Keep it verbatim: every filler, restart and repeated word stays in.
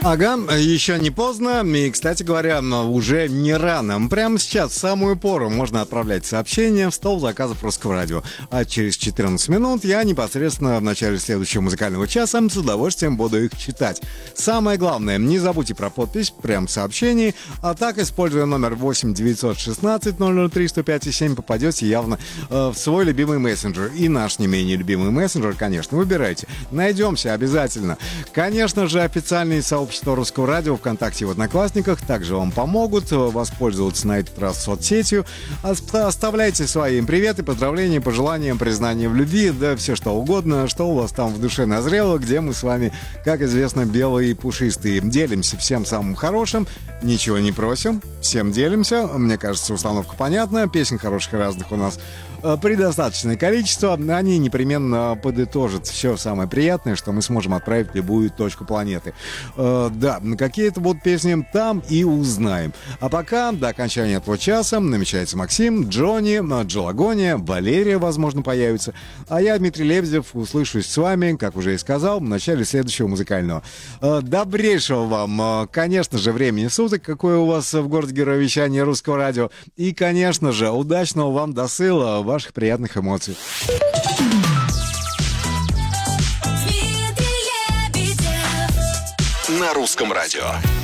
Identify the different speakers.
Speaker 1: Ага, еще не поздно, и, кстати говоря, уже не рано. Прямо сейчас, в самую пору, можно отправлять сообщения в стол заказов Русского радио. А через четырнадцать минут я непосредственно в начале следующего музыкального часа с удовольствием буду их читать. Самое главное, не забудьте про подпись прямо в сообщении, а так, используя номер восемь девятьсот шестнадцать ноль ноль три сто пять семь, попадете явно э, в свой любимый мессенджер. И наш не менее любимый мессенджер, конечно, выбирайте. Найдемся обязательно. Конечно же, официальные сообщества Русского радио ВКонтакте и в Одноклассниках также вам помогут воспользоваться на этот раз соцсетью. Оставляйте свои приветы, поздравления, пожелания, признания в любви, да все что угодно, что у вас там в душе назрело, где мы с вами, как известно, белые и пушистые. Делимся всем самым хорошим, ничего не просим, всем делимся. Мне кажется, установка понятна, песен хороших и разных у нас предостаточное количество. Они непременно подытожат все самое приятное, что мы сможем отправить в любую точку планеты. Э, да, какие это будут песни, там и узнаем. А пока, до окончания этого часа, намечается Максим, Джонни, Джолагония, Валерия, возможно, появится. А я, Дмитрий Лебедев, услышусь с вами, как уже и сказал, в начале следующего музыкального. Э, добрейшего вам, э, конечно же, времени суток, какое у вас в городе Героя Вещания Русского радио. И, конечно же, удачного вам досыла, ваших приятных эмоций.
Speaker 2: На Русском радио.